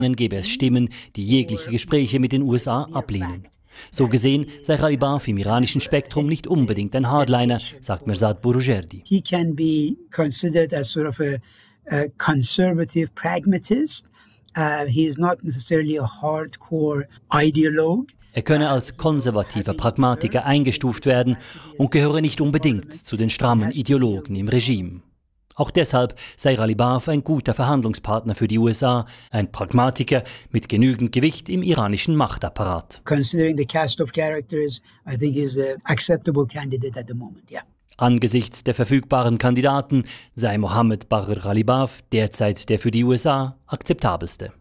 gäbe es Stimmen, die jegliche Gespräche mit den USA ablehnen. So gesehen sei Ghalibaf im iranischen Spektrum nicht unbedingt ein Hardliner, sagt Merzad Boroujerdi. He can be considered as sort of a conservative pragmatist. He is not necessarily a hardcore ideologue. Er könne als konservativer Pragmatiker eingestuft werden und gehöre nicht unbedingt zu den strammen Ideologen im Regime. Auch deshalb sei Ghalibaf ein guter Verhandlungspartner für die USA, ein Pragmatiker mit genügend Gewicht im iranischen Machtapparat. Considering the cast of characters, I think he's an acceptable candidate at the moment, yeah. Angesichts der verfügbaren Kandidaten sei Mohammed Bagher Ghalibaf derzeit der für die USA akzeptabelste.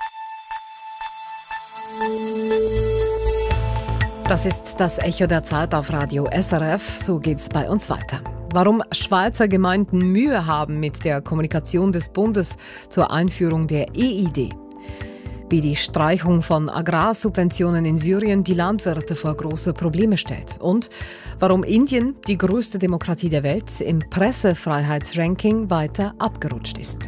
Das ist das Echo der Zeit auf Radio SRF. So geht's bei uns weiter. Warum Schweizer Gemeinden Mühe haben mit der Kommunikation des Bundes zur Einführung der EID. Wie die Streichung von Agrarsubventionen in Syrien die Landwirte vor große Probleme stellt. Und warum Indien, die größte Demokratie der Welt, im Pressefreiheitsranking weiter abgerutscht ist.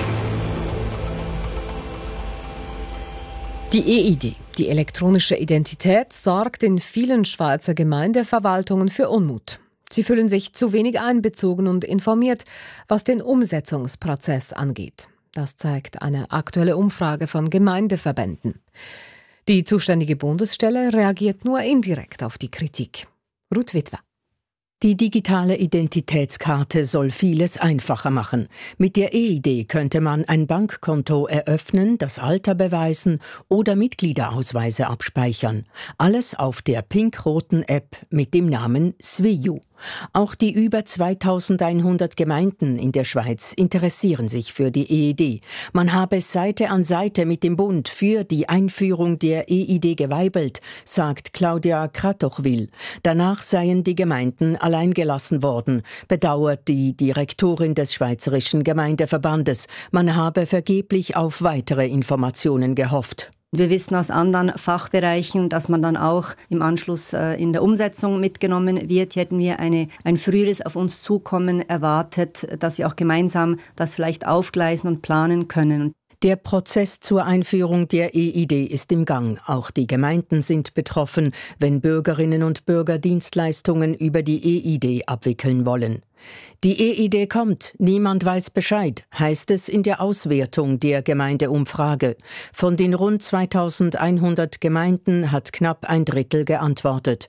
Die EID, die elektronische Identität, sorgt in vielen Schweizer Gemeindeverwaltungen für Unmut. Sie fühlen sich zu wenig einbezogen und informiert, was den Umsetzungsprozess angeht. Das zeigt eine aktuelle Umfrage von Gemeindeverbänden. Die zuständige Bundesstelle reagiert nur indirekt auf die Kritik. Ruth Witwer. Die digitale Identitätskarte soll vieles einfacher machen. Mit der EID könnte man ein Bankkonto eröffnen, das Alter beweisen oder Mitgliederausweise abspeichern. Alles auf der pink-roten App mit dem Namen Swiyu. Auch die über 2100 Gemeinden in der Schweiz interessieren sich für die EID. Man habe Seite an Seite mit dem Bund für die Einführung der EID geweibelt, sagt Claudia Kratochwil. Danach seien die Gemeinden allein gelassen worden, bedauert die Direktorin des Schweizerischen Gemeindeverbandes. Man habe vergeblich auf weitere Informationen gehofft. Wir wissen aus anderen Fachbereichen, dass man dann auch im Anschluss in der Umsetzung mitgenommen wird. Hier hätten wir ein früheres auf uns zukommen erwartet, dass wir auch gemeinsam das vielleicht aufgleisen und planen können. Der Prozess zur Einführung der EID ist im Gang. Auch die Gemeinden sind betroffen, wenn Bürgerinnen und Bürger Dienstleistungen über die EID abwickeln wollen. Die EID kommt, niemand weiß Bescheid, heißt es in der Auswertung der Gemeindeumfrage. Von den rund 2100 Gemeinden hat knapp ein Drittel geantwortet.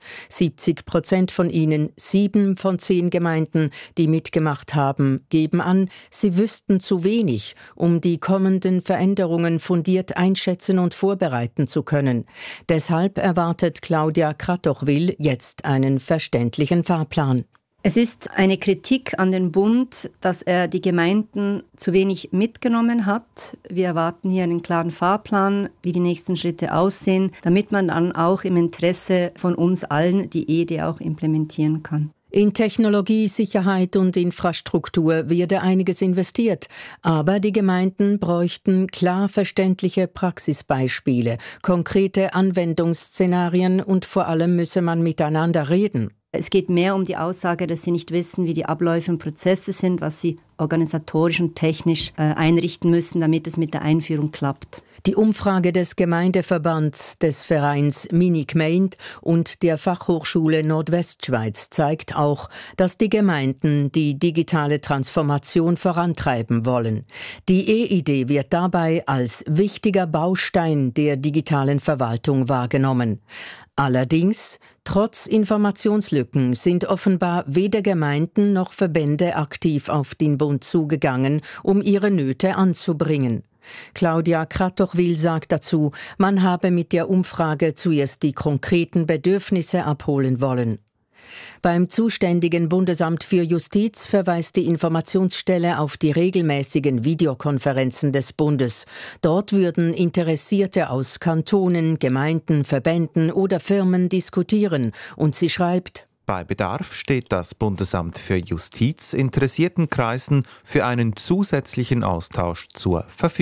70% von ihnen, 7 von 10 Gemeinden, die mitgemacht haben, geben an, sie wüssten zu wenig, um die kommenden Veränderungen fundiert einschätzen und vorbereiten zu können. Deshalb erwartet Claudia Kratochwil jetzt einen verständlichen Fahrplan. Es ist eine Kritik an den Bund, dass er die Gemeinden zu wenig mitgenommen hat. Wir erwarten hier einen klaren Fahrplan, wie die nächsten Schritte aussehen, damit man dann auch im Interesse von uns allen die EID auch implementieren kann. In Technologie, Sicherheit und Infrastruktur werde einiges investiert, aber die Gemeinden bräuchten klar verständliche Praxisbeispiele, konkrete Anwendungsszenarien und vor allem müsse man miteinander reden. Es geht mehr um die Aussage, dass sie nicht wissen, wie die Abläufe und Prozesse sind, was sie organisatorisch und technisch einrichten müssen, damit es mit der Einführung klappt. Die Umfrage des Gemeindeverbands des Vereins Mini-Gemeinde und der Fachhochschule Nordwestschweiz zeigt auch, dass die Gemeinden die digitale Transformation vorantreiben wollen. Die EID wird dabei als wichtiger Baustein der digitalen Verwaltung wahrgenommen. Allerdings, trotz Informationslücken sind offenbar weder Gemeinden noch Verbände aktiv auf den Bund zugegangen, um ihre Nöte anzubringen. Claudia Kratochwil sagt dazu, man habe mit der Umfrage zuerst die konkreten Bedürfnisse abholen wollen. Beim zuständigen Bundesamt für Justiz verweist die Informationsstelle auf die regelmäßigen Videokonferenzen des Bundes. Dort würden Interessierte aus Kantonen, Gemeinden, Verbänden oder Firmen diskutieren. Und sie schreibt: Bei Bedarf steht das Bundesamt für Justiz interessierten Kreisen für einen zusätzlichen Austausch zur Verfügung.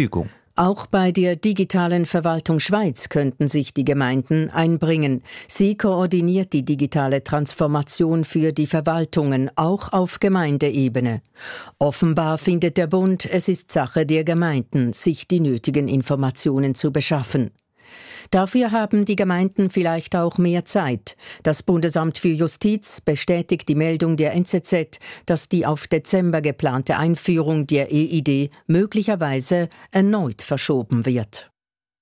Auch bei der digitalen Verwaltung Schweiz könnten sich die Gemeinden einbringen. Sie koordiniert die digitale Transformation für die Verwaltungen, auch auf Gemeindeebene. Offenbar findet der Bund, es ist Sache der Gemeinden, sich die nötigen Informationen zu beschaffen. Dafür haben die Gemeinden vielleicht auch mehr Zeit. Das Bundesamt für Justiz bestätigt die Meldung der NZZ, dass die auf Dezember geplante Einführung der EID möglicherweise erneut verschoben wird.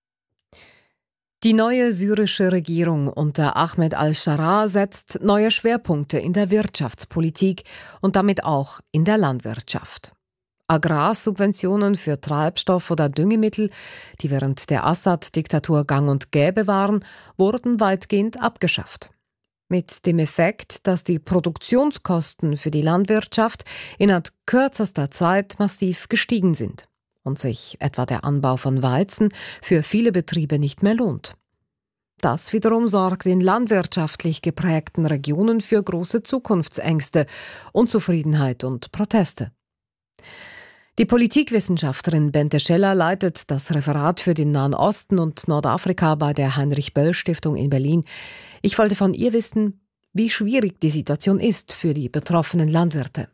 Die neue syrische Regierung unter Ahmed al-Sharaa setzt neue Schwerpunkte in der Wirtschaftspolitik und damit auch in der Landwirtschaft. Agrarsubventionen für Treibstoff oder Düngemittel, die während der Assad-Diktatur gang und gäbe waren, wurden weitgehend abgeschafft. Mit dem Effekt, dass die Produktionskosten für die Landwirtschaft innerhalb kürzester Zeit massiv gestiegen sind und sich etwa der Anbau von Weizen für viele Betriebe nicht mehr lohnt. Das wiederum sorgt in landwirtschaftlich geprägten Regionen für große Zukunftsängste, Unzufriedenheit und Proteste. Die Politikwissenschaftlerin Bente Scheller leitet das Referat für den Nahen Osten und Nordafrika bei der Heinrich-Böll-Stiftung in Berlin. Ich wollte von ihr wissen, wie schwierig die Situation ist für die betroffenen Landwirte.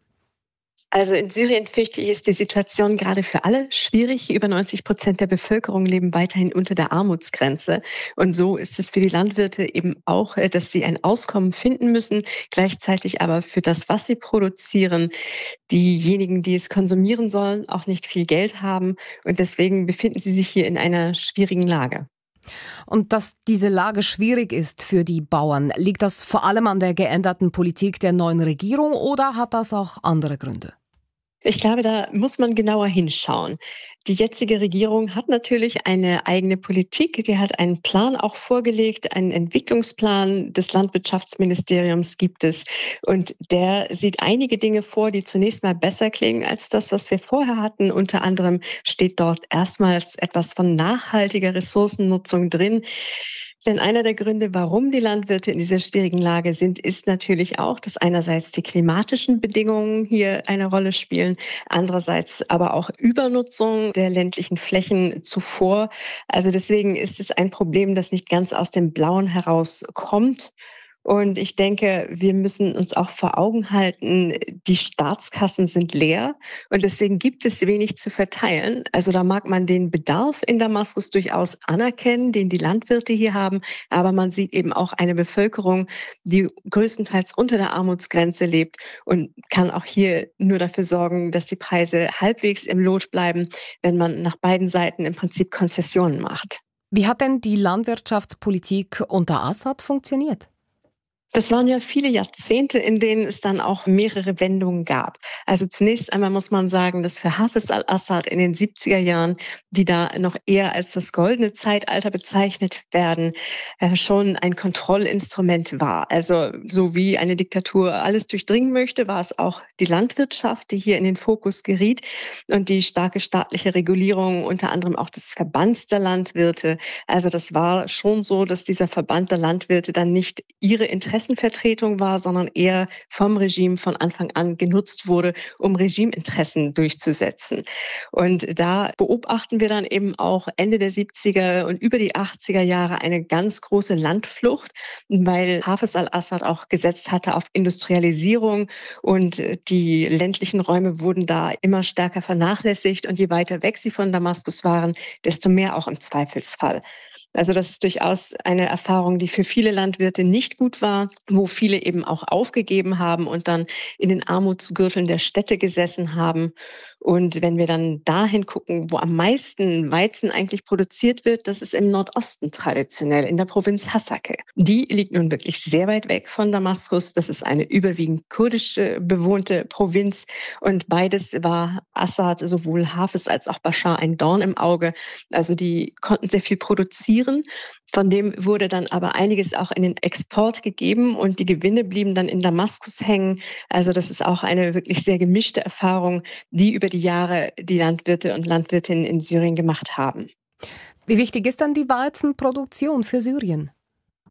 Also in Syrien fürchte ich, ist die Situation gerade für alle schwierig. Über 90% der Bevölkerung leben weiterhin unter der Armutsgrenze. Und so ist es für die Landwirte eben auch, dass sie ein Auskommen finden müssen, gleichzeitig aber für das, was sie produzieren, diejenigen, die es konsumieren sollen, auch nicht viel Geld haben. Und deswegen befinden sie sich hier in einer schwierigen Lage. Und dass diese Lage schwierig ist für die Bauern, liegt das vor allem an der geänderten Politik der neuen Regierung oder hat das auch andere Gründe? Ich glaube, da muss man genauer hinschauen. Die jetzige Regierung hat natürlich eine eigene Politik. Sie hat einen Plan auch vorgelegt, einen Entwicklungsplan des Landwirtschaftsministeriums gibt es. Und der sieht einige Dinge vor, die zunächst mal besser klingen als das, was wir vorher hatten. Unter anderem steht dort erstmals etwas von nachhaltiger Ressourcennutzung drin. Denn einer der Gründe, warum die Landwirte in dieser schwierigen Lage sind, ist natürlich auch, dass einerseits die klimatischen Bedingungen hier eine Rolle spielen, andererseits aber auch Übernutzung der ländlichen Flächen zuvor. Also deswegen ist es ein Problem, das nicht ganz aus dem Blauen herauskommt. Und ich denke, wir müssen uns auch vor Augen halten, die Staatskassen sind leer und deswegen gibt es wenig zu verteilen. Also da mag man den Bedarf in Damaskus durchaus anerkennen, den die Landwirte hier haben, aber man sieht eben auch eine Bevölkerung, die größtenteils unter der Armutsgrenze lebt und kann auch hier nur dafür sorgen, dass die Preise halbwegs im Lot bleiben, wenn man nach beiden Seiten im Prinzip Konzessionen macht. Wie hat denn die Landwirtschaftspolitik unter Assad funktioniert? Das waren ja viele Jahrzehnte, in denen es dann auch mehrere Wendungen gab. Also zunächst einmal muss man sagen, dass für Hafez al-Assad in den 70er Jahren, die da noch eher als das goldene Zeitalter bezeichnet werden, schon ein Kontrollinstrument war. Also so wie eine Diktatur alles durchdringen möchte, war es auch die Landwirtschaft, die hier in den Fokus geriet und die starke staatliche Regulierung, unter anderem auch des Verbands der Landwirte. Also das war schon so, dass dieser Verband der Landwirte dann nicht ihre Interessenvertretung war, sondern eher vom Regime von Anfang an genutzt wurde, um Regimeinteressen durchzusetzen. Und da beobachten wir dann eben auch Ende der 70er und über die 80er Jahre eine ganz große Landflucht, weil Hafez al-Assad auch gesetzt hatte auf Industrialisierung und die ländlichen Räume wurden da immer stärker vernachlässigt und je weiter weg sie von Damaskus waren, desto mehr auch im Zweifelsfall. Also das ist durchaus eine Erfahrung, die für viele Landwirte nicht gut war, wo viele eben auch aufgegeben haben und dann in den Armutsgürteln der Städte gesessen haben. Und wenn wir dann dahin gucken, wo am meisten Weizen eigentlich produziert wird, das ist im Nordosten traditionell, in der Provinz Hasake. Die liegt nun wirklich sehr weit weg von Damaskus. Das ist eine überwiegend kurdisch bewohnte Provinz. Und beides war Assad, sowohl Hafez als auch Bashar, ein Dorn im Auge. Also die konnten sehr viel produzieren. Von dem wurde dann aber einiges auch in den Export gegeben und die Gewinne blieben dann in Damaskus hängen. Also das ist auch eine wirklich sehr gemischte Erfahrung, die über die Jahre die Landwirte und Landwirtinnen in Syrien gemacht haben. Wie wichtig ist dann die Weizenproduktion für Syrien?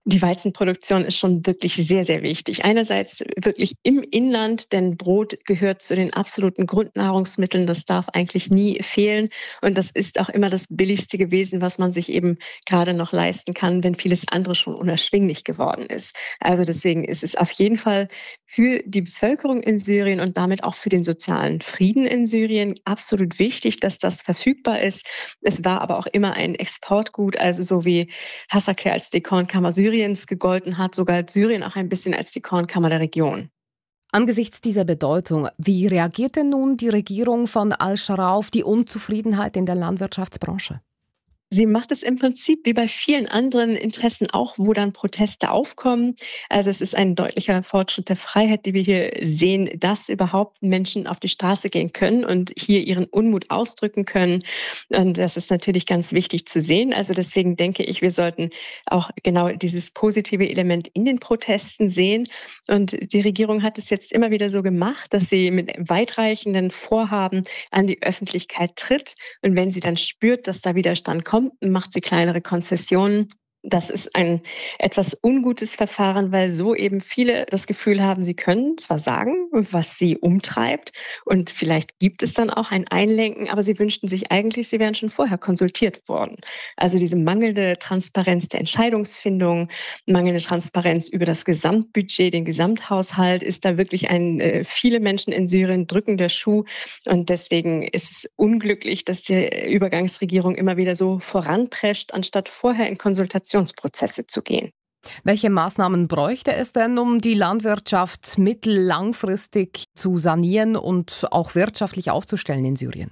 Die Weizenproduktion ist schon wirklich sehr, sehr wichtig. Einerseits wirklich im Inland, denn Brot gehört zu den absoluten Grundnahrungsmitteln. Das darf eigentlich nie fehlen. Und das ist auch immer das Billigste gewesen, was man sich eben gerade noch leisten kann, wenn vieles andere schon unerschwinglich geworden ist. Also deswegen ist es auf jeden Fall für die Bevölkerung in Syrien und damit auch für den sozialen Frieden in Syrien absolut wichtig, dass das verfügbar ist. Es war aber auch immer ein Exportgut, also so wie Hasakeh als die Kornkammer Syriens gegolten hat, sogar als Syrien auch ein bisschen als die Kornkammer der Region. Angesichts dieser Bedeutung, wie reagiert denn nun die Regierung von al-Shara auf die Unzufriedenheit in der Landwirtschaftsbranche? Sie macht es im Prinzip wie bei vielen anderen Interessen auch, wo dann Proteste aufkommen. Also es ist ein deutlicher Fortschritt der Freiheit, die wir hier sehen, dass überhaupt Menschen auf die Straße gehen können und hier ihren Unmut ausdrücken können. Und das ist natürlich ganz wichtig zu sehen. Also deswegen denke ich, wir sollten auch genau dieses positive Element in den Protesten sehen. Und die Regierung hat es jetzt immer wieder so gemacht, dass sie mit weitreichenden Vorhaben an die Öffentlichkeit tritt. Und wenn sie dann spürt, dass da Widerstand kommt, macht sie kleinere Konzessionen. Das ist ein etwas ungutes Verfahren, weil so eben viele das Gefühl haben, sie können zwar sagen, was sie umtreibt und vielleicht gibt es dann auch ein Einlenken, aber sie wünschten sich eigentlich, sie wären schon vorher konsultiert worden. Also diese mangelnde Transparenz der Entscheidungsfindung, mangelnde Transparenz über das Gesamtbudget, den Gesamthaushalt, ist da wirklich ein viele Menschen in Syrien drückender Schuh. Und deswegen ist es unglücklich, dass die Übergangsregierung immer wieder so voranprescht, anstatt vorher in Konsultation Prozesse zu gehen. Welche Maßnahmen bräuchte es denn, um die Landwirtschaft mittellangfristig zu sanieren und auch wirtschaftlich aufzustellen in Syrien?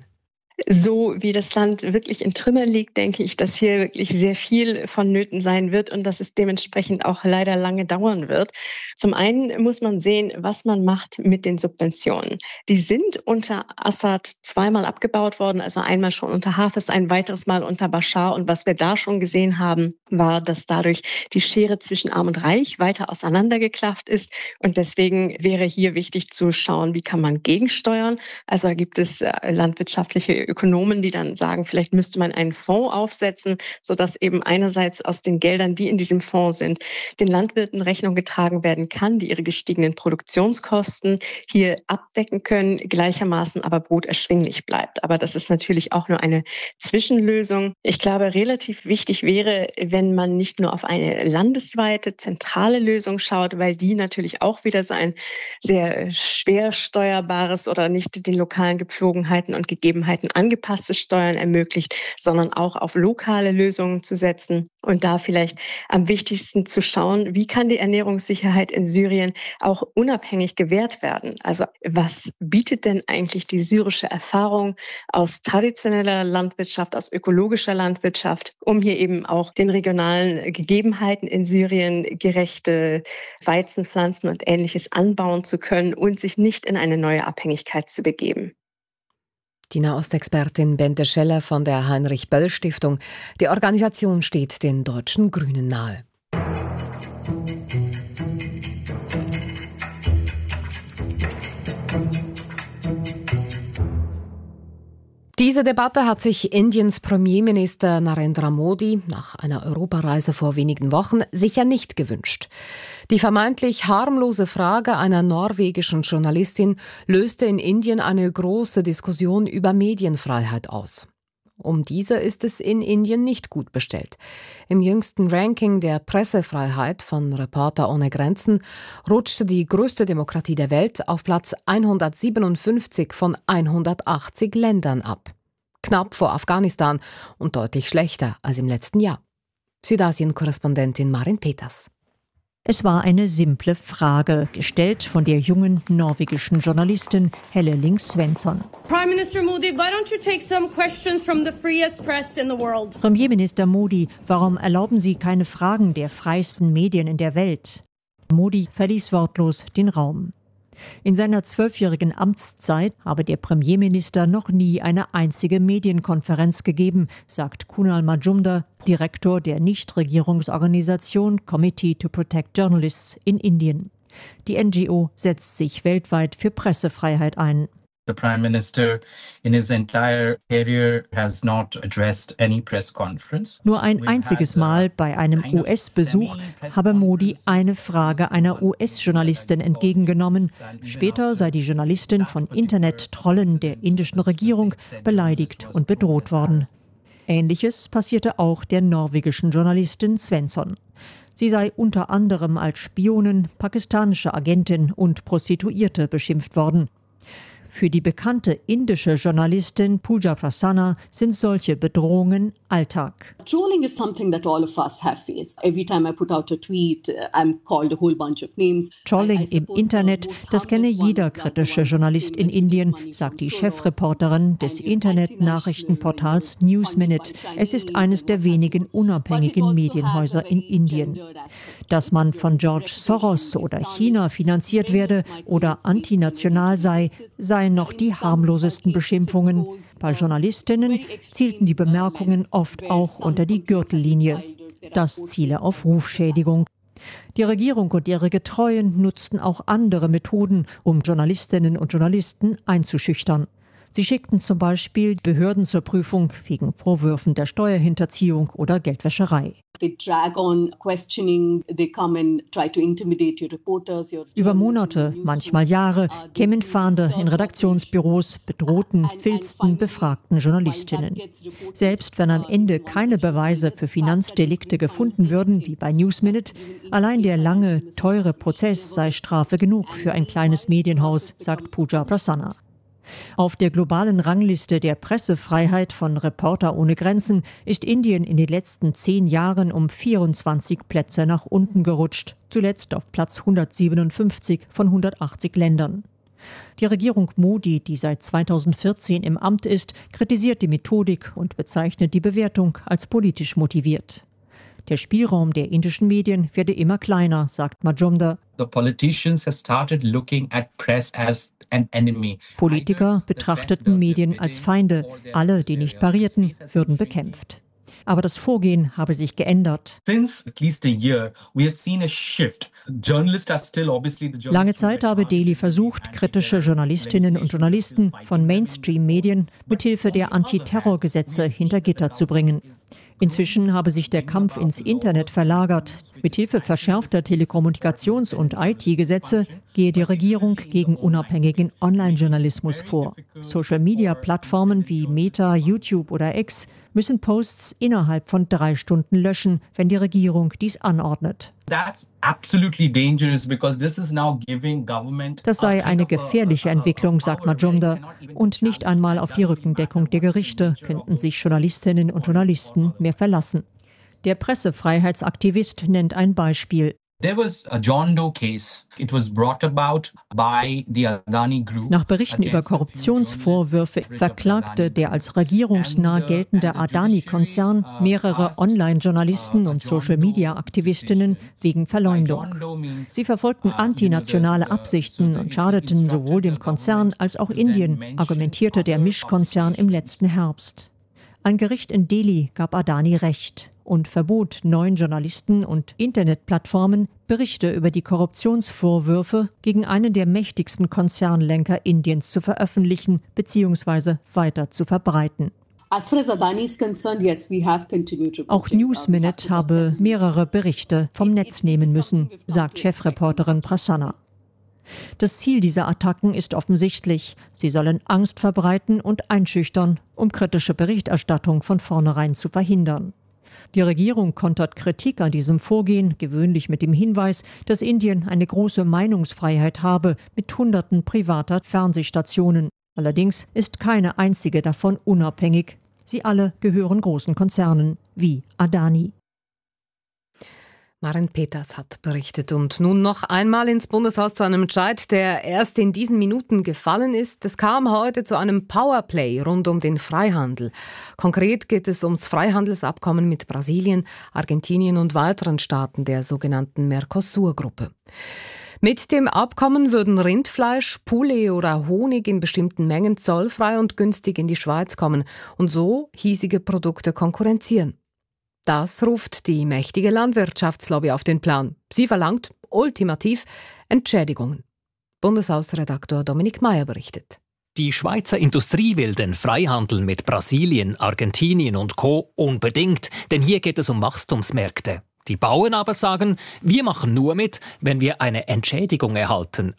So wie das Land wirklich in Trümmern liegt, denke ich, dass hier wirklich sehr viel vonnöten sein wird und dass es dementsprechend auch leider lange dauern wird. Zum einen muss man sehen, was man macht mit den Subventionen. Die sind unter Assad zweimal abgebaut worden, also einmal schon unter Hafez, ein weiteres Mal unter Bashar. Und was wir da schon gesehen haben, war, dass dadurch die Schere zwischen Arm und Reich weiter auseinandergeklafft ist. Und deswegen wäre hier wichtig zu schauen, wie kann man gegensteuern. Also da gibt es landwirtschaftliche Ökonomen, die dann sagen, vielleicht müsste man einen Fonds aufsetzen, sodass eben einerseits aus den Geldern, die in diesem Fonds sind, den Landwirten Rechnung getragen werden kann, die ihre gestiegenen Produktionskosten hier abdecken können, gleichermaßen aber Brot erschwinglich bleibt. Aber das ist natürlich auch nur eine Zwischenlösung. Ich glaube, relativ wichtig wäre, wenn man nicht nur auf eine landesweite, zentrale Lösung schaut, weil die natürlich auch wieder so ein sehr schwer steuerbares oder nicht den lokalen Gepflogenheiten und Gegebenheiten angepasste Steuern ermöglicht, sondern auch auf lokale Lösungen zu setzen und da vielleicht am wichtigsten zu schauen, wie kann die Ernährungssicherheit in Syrien auch unabhängig gewährt werden? Also was bietet denn eigentlich die syrische Erfahrung aus traditioneller Landwirtschaft, aus ökologischer Landwirtschaft, um hier eben auch den regionalen Gegebenheiten in Syrien gerechte Weizenpflanzen und Ähnliches anbauen zu können und sich nicht in eine neue Abhängigkeit zu begeben. Die Nahostexpertin Bente Scheller von der Heinrich-Böll-Stiftung. Die Organisation steht den deutschen Grünen nahe. Diese Debatte hat sich Indiens Premierminister Narendra Modi nach einer Europareise vor wenigen Wochen sicher nicht gewünscht. Die vermeintlich harmlose Frage einer norwegischen Journalistin löste in Indien eine große Diskussion über Medienfreiheit aus. Um diese ist es in Indien nicht gut bestellt. Im jüngsten Ranking der Pressefreiheit von Reporter ohne Grenzen rutschte die größte Demokratie der Welt auf Platz 157 von 180 Ländern ab. Knapp vor Afghanistan und deutlich schlechter als im letzten Jahr. Südasien-Korrespondentin Marin Peters. Es war eine simple Frage, gestellt von der jungen norwegischen Journalistin Helle Ling Svensson. Premierminister Modi, warum erlauben Sie keine Fragen der freiesten Medien in der Welt? Modi verließ wortlos den Raum. In seiner 12-jährigen Amtszeit habe der Premierminister noch nie eine einzige Medienkonferenz gegeben, sagt Kunal Majumdar, Direktor der Nichtregierungsorganisation Committee to Protect Journalists in Indien. Die NGO setzt sich weltweit für Pressefreiheit ein. The Prime Minister in his entire career has not addressed any press conference. Nur ein einziges Mal bei einem US-Besuch habe Modi eine Frage einer US-Journalistin entgegengenommen. Später sei die Journalistin von Internet-Trollen der indischen Regierung beleidigt und bedroht worden. Ähnliches passierte auch der norwegischen Journalistin Svensson. Sie sei unter anderem als Spionin, pakistanische Agentin und Prostituierte beschimpft worden. Für die bekannte indische Journalistin Pooja Prasanna sind solche Bedrohungen Alltag. Trolling is something that all of us have faced. Every time I put out a tweet, I'm called a whole bunch of names. Trolling im Internet, das kenne jeder kritische Journalist in Indien, sagt die Chefreporterin des Internetnachrichtenportals NewsMinute. Es ist eines der wenigen unabhängigen Medienhäuser in Indien. Dass man von George Soros oder China finanziert werde oder antinational sei, seien noch die harmlosesten Beschimpfungen. Bei Journalistinnen zielten die Bemerkungen oft auch unter die Gürtellinie. Das ziele auf Rufschädigung. Die Regierung und ihre Getreuen nutzten auch andere Methoden, um Journalistinnen und Journalisten einzuschüchtern. Sie schickten zum Beispiel Behörden zur Prüfung wegen Vorwürfen der Steuerhinterziehung oder Geldwäscherei. Über Monate, manchmal Jahre, kämen Fahnder in Redaktionsbüros, bedrohten, filzten, befragten Journalistinnen. Selbst wenn am Ende keine Beweise für Finanzdelikte gefunden würden, wie bei NewsMinute, allein der lange, teure Prozess sei Strafe genug für ein kleines Medienhaus, sagt Pooja Prasanna. Auf der globalen Rangliste der Pressefreiheit von Reporter ohne Grenzen ist Indien in den letzten 10 Jahren um 24 Plätze nach unten gerutscht, zuletzt auf Platz 157 von 180 Ländern. Die Regierung Modi, die seit 2014 im Amt ist, kritisiert die Methodik und bezeichnet die Bewertung als politisch motiviert. Der Spielraum der indischen Medien werde immer kleiner, sagt Majumdar. Politiker betrachteten Medien als Feinde. Alle, die nicht parierten, würden bekämpft. Aber das Vorgehen habe sich geändert. Lange Zeit habe Delhi versucht, kritische Journalistinnen und Journalisten von Mainstream-Medien mithilfe der Antiterrorgesetze hinter Gitter zu bringen. Inzwischen habe sich der Kampf ins Internet verlagert. Mithilfe verschärfter Telekommunikations- und IT-Gesetze gehe die Regierung gegen unabhängigen Online-Journalismus vor. Social-Media-Plattformen wie Meta, YouTube oder X müssen Posts innerhalb von 3 Stunden löschen, wenn die Regierung dies anordnet. Das sei eine gefährliche Entwicklung, sagt Majumdar. Und nicht einmal auf die Rückendeckung der Gerichte könnten sich Journalistinnen und Journalisten mehr verlassen. Der Pressefreiheitsaktivist nennt ein Beispiel. Nach Berichten über Korruptionsvorwürfe verklagte der als regierungsnah geltende Adani-Konzern mehrere Online-Journalisten und Social-Media-Aktivistinnen wegen Verleumdung. Sie verfolgten antinationale Absichten und schadeten sowohl dem Konzern als auch Indien, argumentierte der Mischkonzern im letzten Herbst. Ein Gericht in Delhi gab Adani Recht und verbot 9 Journalisten und Internetplattformen, Berichte über die Korruptionsvorwürfe gegen einen der mächtigsten Konzernlenker Indiens zu veröffentlichen bzw. weiter zu verbreiten. Auch NewsMinute habe mehrere Berichte vom Netz nehmen müssen, sagt Chefreporterin Prasanna. Das Ziel dieser Attacken ist offensichtlich. Sie sollen Angst verbreiten und einschüchtern, um kritische Berichterstattung von vornherein zu verhindern. Die Regierung kontert Kritik an diesem Vorgehen gewöhnlich mit dem Hinweis, dass Indien eine große Meinungsfreiheit habe mit Hunderten privater Fernsehstationen. Allerdings ist keine einzige davon unabhängig. Sie alle gehören großen Konzernen wie Adani. Maren Peters hat berichtet. Und nun noch einmal ins Bundeshaus zu einem Entscheid, der erst in diesen Minuten gefallen ist. Es kam heute zu einem Powerplay rund um den Freihandel. Konkret geht es ums Freihandelsabkommen mit Brasilien, Argentinien und weiteren Staaten der sogenannten Mercosur-Gruppe. Mit dem Abkommen würden Rindfleisch, Poulet oder Honig in bestimmten Mengen zollfrei und günstig in die Schweiz kommen und so hiesige Produkte konkurrenzieren. Das ruft die mächtige Landwirtschaftslobby auf den Plan. Sie verlangt ultimativ Entschädigungen. Bundeshausredaktor Dominik Mayer berichtet. Die Schweizer Industrie will den Freihandel mit Brasilien, Argentinien und Co. unbedingt, denn hier geht es um Wachstumsmärkte. Die Bauern aber sagen, wir machen nur mit, wenn wir eine Entschädigung erhalten.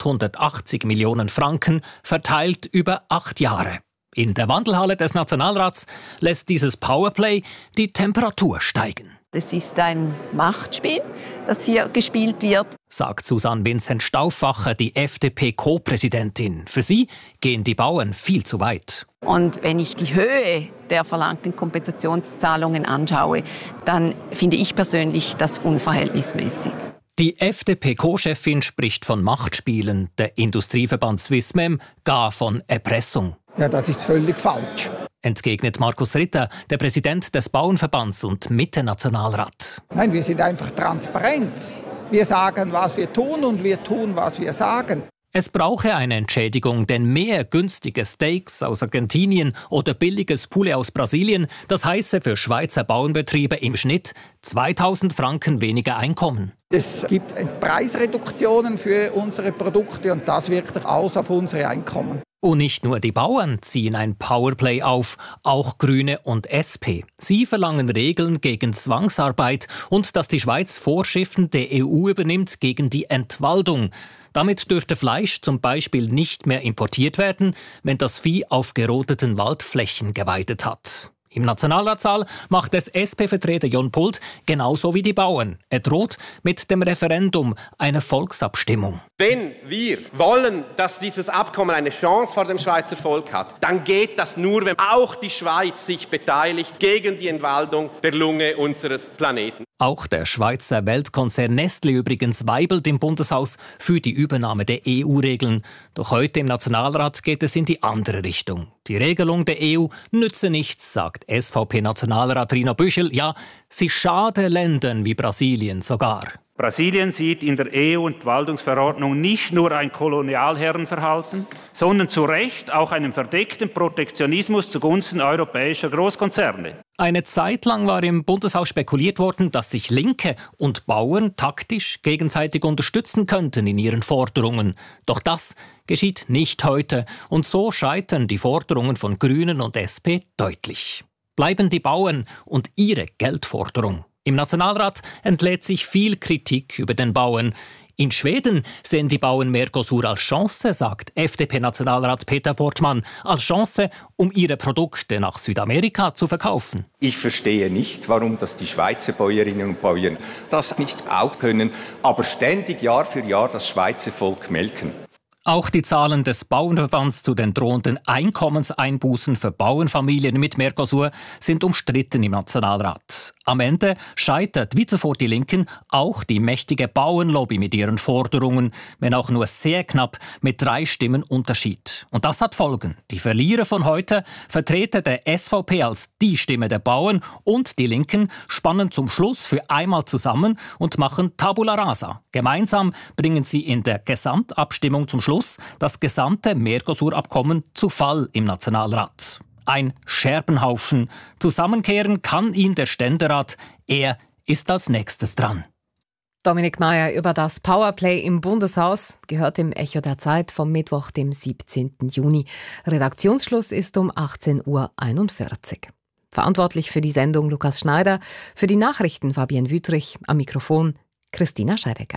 880 Millionen Franken, verteilt über 8 Jahre. In der Wandelhalle des Nationalrats lässt dieses Powerplay die Temperatur steigen. Das ist ein Machtspiel, das hier gespielt wird, sagt Susanne Vincent-Stauffacher, die FDP-Co-Präsidentin. Für sie gehen die Bauern viel zu weit. Und wenn ich die Höhe der verlangten Kompensationszahlungen anschaue, dann finde ich persönlich das unverhältnismäßig. Die FDP-Co-Chefin spricht von Machtspielen, der Industrieverband Swissmem gar von Erpressung. Ja, das ist völlig falsch. Entgegnet Markus Ritter, der Präsident des Bauernverbands und Mitte-Nationalrat. Nein, wir sind einfach transparent. Wir sagen, was wir tun und wir tun, was wir sagen. Es brauche eine Entschädigung, denn mehr günstige Steaks aus Argentinien oder billiges Poulet aus Brasilien, das heiße für Schweizer Bauernbetriebe im Schnitt 2000 Franken weniger Einkommen. Es gibt Preisreduktionen für unsere Produkte und das wirkt sich aus auf unsere Einkommen. Und nicht nur die Bauern ziehen ein Powerplay auf, auch Grüne und SP. Sie verlangen Regeln gegen Zwangsarbeit und dass die Schweiz Vorschriften der EU übernimmt gegen die Entwaldung. Damit dürfte Fleisch zum Beispiel nicht mehr importiert werden, wenn das Vieh auf gerodeten Waldflächen geweidet hat. Im Nationalratssaal macht es SP-Vertreter John Pult genauso wie die Bauern. Er droht mit dem Referendum, einer Volksabstimmung. Wenn wir wollen, dass dieses Abkommen eine Chance vor dem Schweizer Volk hat, dann geht das nur, wenn auch die Schweiz sich beteiligt gegen die Entwaldung der Lunge unseres Planeten. Auch der Schweizer Weltkonzern Nestlé übrigens weibelt im Bundeshaus für die Übernahme der EU-Regeln. Doch heute im Nationalrat geht es in die andere Richtung. Die Regelung der EU nütze nichts, sagt SVP-Nationalrat Rino Büchel. Ja, sie schade Ländern wie Brasilien sogar. Brasilien sieht in der EU-Entwaldungsverordnung nicht nur ein Kolonialherrenverhalten, sondern zu Recht auch einen verdeckten Protektionismus zugunsten europäischer Großkonzerne. Eine Zeit lang war im Bundeshaus spekuliert worden, dass sich Linke und Bauern taktisch gegenseitig unterstützen könnten in ihren Forderungen. Doch das geschieht nicht heute. Und so scheitern die Forderungen von Grünen und SP deutlich. Bleiben die Bauern und ihre Geldforderung. Im Nationalrat entlädt sich viel Kritik über den Bauern. In Schweden sehen die Bauern Mercosur als Chance, sagt FDP-Nationalrat Peter Portmann, als Chance, um ihre Produkte nach Südamerika zu verkaufen. Ich verstehe nicht, warum das die Schweizer Bäuerinnen und Bauern das nicht auch können, aber ständig Jahr für Jahr das Schweizer Volk melken. Auch die Zahlen des Bauernverbands zu den drohenden Einkommenseinbußen für Bauernfamilien mit Mercosur sind umstritten im Nationalrat. Am Ende scheitert wie zuvor die Linken auch die mächtige Bauernlobby mit ihren Forderungen, wenn auch nur sehr knapp mit 3 Stimmen Unterschied. Und das hat Folgen. Die Verlierer von heute, Vertreter der SVP als die Stimme der Bauern und die Linken, spannen zum Schluss für einmal zusammen und machen Tabula Rasa. Gemeinsam bringen sie in der Gesamtabstimmung zum Schluss das gesamte Mercosur-Abkommen zu Fall im Nationalrat. Ein Scherbenhaufen. Zusammenkehren kann ihn der Ständerat. Er ist als nächstes dran. Dominik Mayer über das Powerplay im Bundeshaus, gehört im Echo der Zeit vom Mittwoch, dem 17. Juni. Redaktionsschluss ist um 18:41 Uhr. Verantwortlich für die Sendung Lukas Schneider, für die Nachrichten Fabienne Wüthrich, am Mikrofon Christina Scheidecker.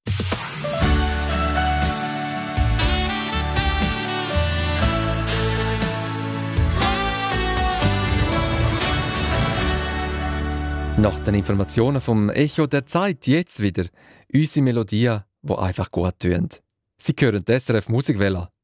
Nach den Informationen vom Echo der Zeit jetzt wieder unsere Melodien, die einfach gut tönt. Sie hören die SRF Musikwelle.